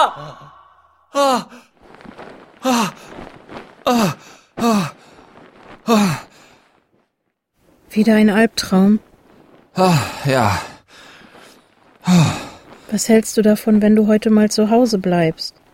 Wieder ein Albtraum? Ja. Was hältst du davon, wenn du heute mal zu Hause bleibst?